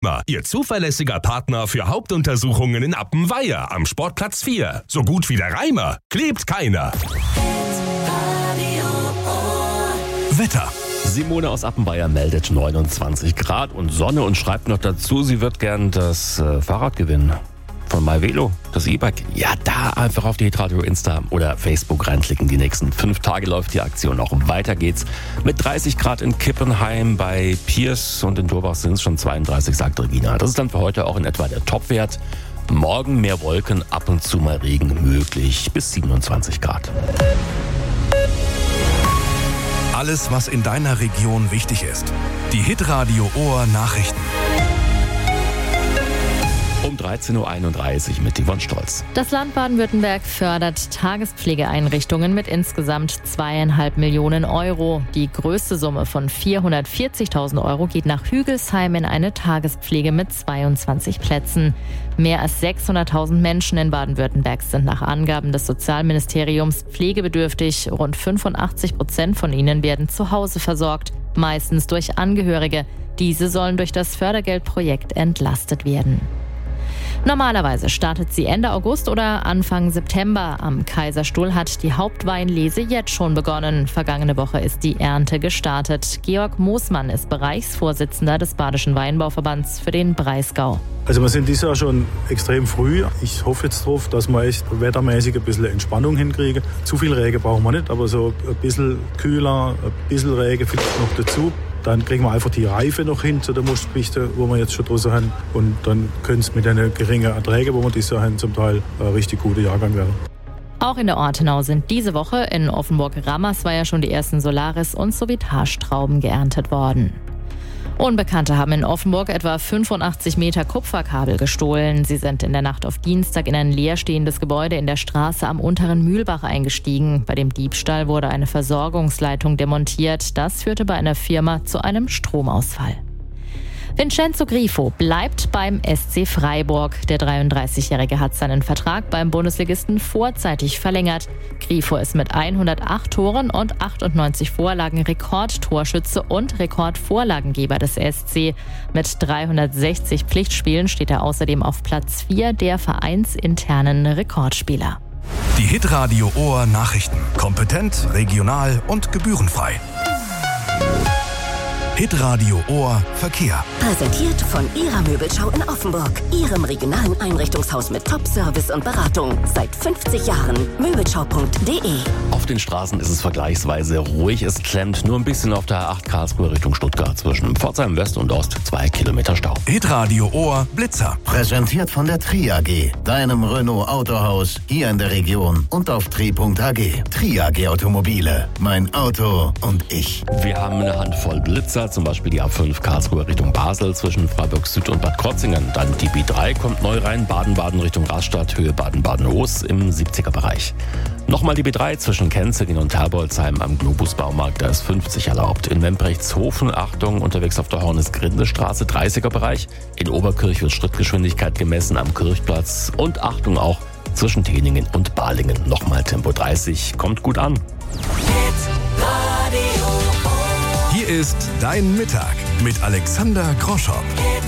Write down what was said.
Reimer, Ihr zuverlässiger Partner für Hauptuntersuchungen in Appenweier am Sportplatz 4. So gut wie der Reimer, klebt keiner. Wetter. Simone aus Appenweier meldet 29 Grad und Sonne und schreibt noch dazu, sie wird gern das Fahrrad gewinnen. Von MyVelo, das E-Bike. Ja, da einfach auf die Hitradio Insta oder Facebook reinklicken. Die nächsten 5 Tage läuft die Aktion noch. Weiter geht's mit 30 Grad in Kippenheim, bei Piers und in Durbach sind es schon 32, sagt Regina. Das ist dann für heute auch in etwa der Topwert. Morgen mehr Wolken, ab und zu mal Regen möglich, bis 27 Grad. Alles, was in deiner Region wichtig ist. Die Hitradio Ohr Nachrichten. Um 13.31 Uhr mit Yvonne Stolz. Das Land Baden-Württemberg fördert Tagespflegeeinrichtungen mit insgesamt 2,5 Millionen Euro. Die größte Summe von 440.000 Euro geht nach Hügelsheim in eine Tagespflege mit 22 Plätzen. Mehr als 600.000 Menschen in Baden-Württemberg sind nach Angaben des Sozialministeriums pflegebedürftig. Rund 85% von ihnen werden zu Hause versorgt, meistens durch Angehörige. Diese sollen durch das Fördergeldprojekt entlastet werden. Normalerweise startet sie Ende August oder Anfang September. Am Kaiserstuhl hat die Hauptweinlese jetzt schon begonnen. Vergangene Woche ist die Ernte gestartet. Georg Moosmann ist Bereichsvorsitzender des Badischen Weinbauverbands für den Breisgau. Also wir sind dieses Jahr schon extrem früh. Ich hoffe jetzt drauf, dass wir echt wettermäßig ein bisschen Entspannung hinkriegen. Zu viel Regen brauchen wir nicht, aber so ein bisschen kühler, ein bisschen Regen vielleicht noch dazu. Dann kriegen wir einfach die Reife noch hin zu der Mostfichte, wo wir jetzt schon draußen haben. Und dann können es mit den geringen Erträgen, wo wir dieses Jahr haben, zum Teil ein richtig guter Jahrgang werden. Auch in der Ortenau sind diese Woche in Offenburg-Rammersweier schon die ersten Solaris- und Sovitage-Trauben geerntet worden. Unbekannte haben in Offenburg etwa 85 Meter Kupferkabel gestohlen. Sie sind in der Nacht auf Dienstag in ein leerstehendes Gebäude in der Straße am Unteren Mühlbach eingestiegen. Bei dem Diebstahl wurde eine Versorgungsleitung demontiert. Das führte bei einer Firma zu einem Stromausfall. Vincenzo Grifo bleibt beim SC Freiburg. Der 33-Jährige hat seinen Vertrag beim Bundesligisten vorzeitig verlängert. Grifo ist mit 108 Toren und 98 Vorlagen Rekordtorschütze und Rekordvorlagengeber des SC. Mit 360 Pflichtspielen steht er außerdem auf Platz 4 der vereinsinternen Rekordspieler. Die Hitradio Ohr Nachrichten. Kompetent, regional und gebührenfrei. Hitradio Ohr Verkehr. Präsentiert von Ihrer Möbelschau in Offenburg. Ihrem regionalen Einrichtungshaus mit Top-Service und Beratung. Seit 50 Jahren. Möbelschau.de. Auf den Straßen ist es vergleichsweise ruhig. Es klemmt nur ein bisschen auf der A8 Karlsruhe Richtung Stuttgart. Zwischen Pforzheim West und Ost 2 Kilometer Stau. Hitradio Ohr Blitzer. Präsentiert von der Tri AG, deinem Renault Autohaus hier in der Region und auf tri.ag. Tri AG Automobile. Mein Auto und ich. Wir haben eine Handvoll Blitzer, zum Beispiel die A5 Karlsruhe Richtung Basel zwischen Freiburg Süd und Bad Krotzingen. Dann die B3 kommt neu rein, Baden-Baden Richtung Rastatt, Höhe Baden-Baden-Hoos im 70er-Bereich. Nochmal die B3 zwischen Kenzingen und Herbolzheim am Globus-Baumarkt, da ist 50 erlaubt. In Wemprechtshofen, Achtung, unterwegs auf der Hornis-Grinde-Straße, 30er-Bereich. In Oberkirch wird Schrittgeschwindigkeit gemessen am Kirchplatz. Und Achtung auch zwischen Teningen und Balingen. Nochmal Tempo 30, kommt gut an. Hier ist Dein Mittag mit Alexander Groschow.